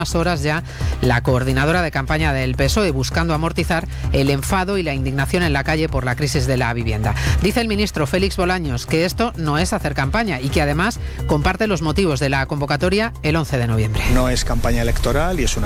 horas ya la coordinadora de campaña del PSOE buscando amortizar el enfado y la indignación en la calle por la crisis de la vivienda. Dice el ministro Félix Bolaños que esto no es hacer campaña y que además comparte los motivos de la convocatoria el 11 de noviembre. No es campaña electoral y es una